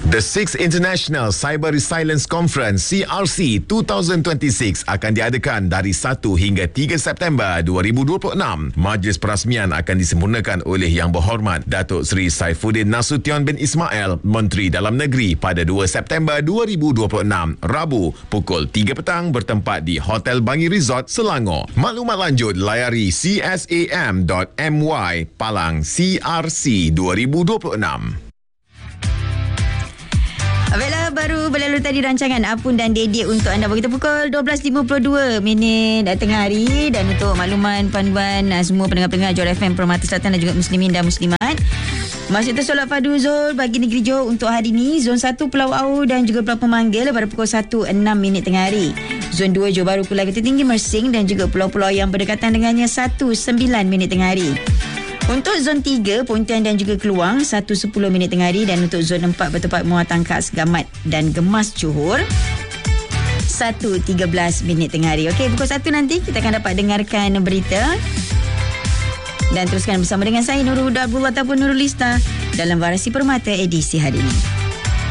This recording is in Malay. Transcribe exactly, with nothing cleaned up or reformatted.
The Sixth International Cyber Resilience Conference C R C dua ribu dua puluh enam akan diadakan dari satu hingga tiga September dua ribu dua puluh enam. Majlis perasmian akan disempurnakan oleh Yang Berhormat Datuk Seri Saifuddin Nasution bin Ismail, Menteri Dalam Negeri, pada dua September dua ribu dua puluh enam, Rabu, pukul tiga petang bertempat di Hotel Bangi Resort, Selangor. Maklumat lanjut layari c s a m dot m y palang C R C dua ribu dua puluh enam. Baiklah, baru berlalu tadi rancangan Apun dan Dedik untuk anda begitu pukul dua belas lima puluh dua minit tengah hari. Dan untuk makluman panduan semua pendengar-pendengar Johor F M Permata Selatan dan juga muslimin dan muslimat, masih tersolat fardu Zuhur bagi negeri Johor untuk hari ini. Zon satu Pulau Au dan juga Pulau Pemanggil pada pukul satu enam minit tengah hari. Zon dua Johor Bahru Pulau Ketinggi Mersing dan juga pulau-pulau yang berdekatan dengannya satu sembilan minit tengah hari. Untuk zon tiga, Pontian dan juga Keluang, satu sepuluh minit tengah hari. Dan untuk zon empat, bertempat Muar Tangkas, Gamat dan Gemas, Johor, satu tiga belas minit tengah hari. Okey, pukul satu nanti kita akan dapat dengarkan berita. Dan teruskan bersama dengan saya, Nurul Huda Abdullah ataupun Nurul Lista dalam Varasi Permata edisi hari ini.